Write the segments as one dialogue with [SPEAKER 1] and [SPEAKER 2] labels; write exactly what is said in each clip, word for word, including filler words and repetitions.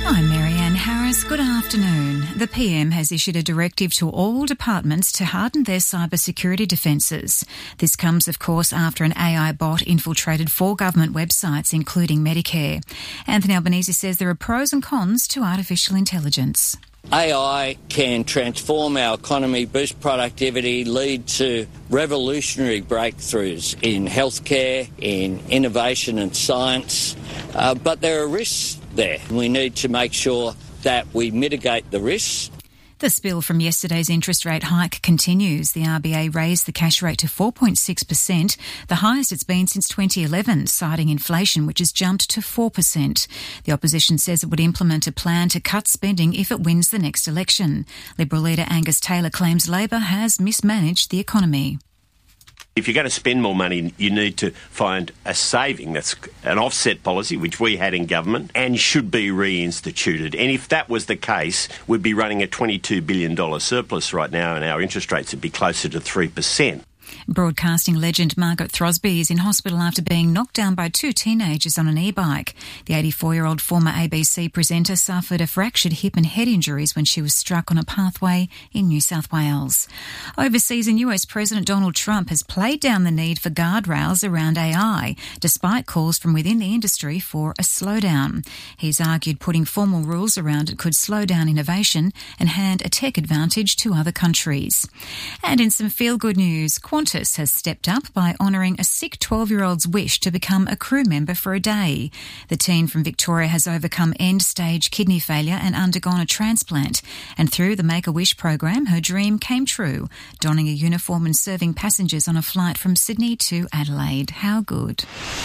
[SPEAKER 1] I'm Marianne Harris. Good afternoon. The P M has issued a directive to all departments to harden their cybersecurity defences. This comes, of course, after an A I bot infiltrated four government websites, including Medicare. Anthony Albanese says there are pros and cons to artificial intelligence.
[SPEAKER 2] A I can transform our economy, boost productivity, lead to revolutionary breakthroughs in healthcare, in innovation and science, uh, but there are risks there. We need to make sure that we mitigate the risks.
[SPEAKER 1] The spill from yesterday's interest rate hike continues. The R B A raised the cash rate to four point six percent, the highest it's been since twenty eleven, citing inflation, which has jumped to four percent. The opposition says it would implement a plan to cut spending if it wins the next election. Liberal leader Angus Taylor claims Labor has mismanaged the economy.
[SPEAKER 3] If you're going to spend more money, you need to find a saving. That's an offset policy, which we had in government, and should be reinstituted. And if that was the case, we'd be running a twenty-two billion dollars surplus right now, and our interest rates would be closer to three percent.
[SPEAKER 1] Broadcasting legend Margaret Throsby is in hospital after being knocked down by two teenagers on an e-bike. The eighty-four-year-old former A B C presenter suffered a fractured hip and head injuries when she was struck on a pathway in New South Wales. Overseas, and U S President Donald Trump has played down the need for guardrails around A I, despite calls from within the industry for a slowdown. He's argued putting formal rules around it could slow down innovation and hand a tech advantage to other countries. And in some feel-good news, Qantas has stepped up by honouring a sick twelve-year-old's wish to become a crew member for a day. The teen from Victoria has overcome end-stage kidney failure and undergone a transplant. And through the Make-A-Wish program, her dream came true, donning a uniform and serving passengers on a flight from Sydney to Adelaide. How good.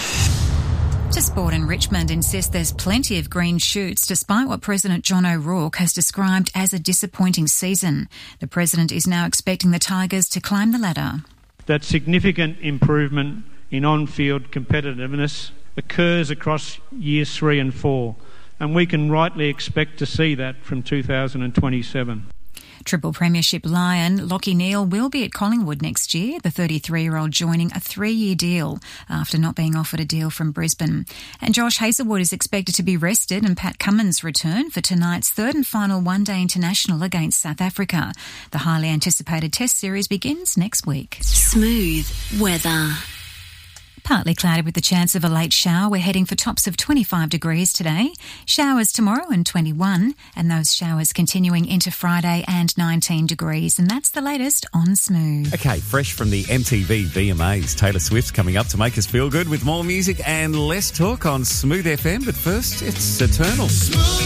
[SPEAKER 1] To sport, and Richmond insist there's plenty of green shoots despite what President John O'Rourke has described as a disappointing season. The President is now expecting the Tigers to climb the ladder.
[SPEAKER 4] That significant improvement in on-field competitiveness occurs across years three and four, and we can rightly expect to see that from two thousand twenty-seven.
[SPEAKER 1] Triple Premiership Lion Lachie Neale will be at Collingwood next year, the thirty-three-year-old joining a three-year deal after not being offered a deal from Brisbane. And Josh Hazlewood is expected to be rested, and Pat Cummins return for tonight's third and final one-day international against South Africa. The highly anticipated Test series begins next week.
[SPEAKER 5] Smooth weather.
[SPEAKER 1] Partly cloudy with the chance of a late shower. We're heading for tops of twenty-five degrees today. Showers tomorrow and twenty-one, and those showers continuing into Friday and nineteen degrees. And that's the latest on Smooth.
[SPEAKER 6] Okay, fresh from the M T V V M As, Taylor Swift's coming up to make us feel good with more music and less talk on Smooth F M. But first, it's Eternal.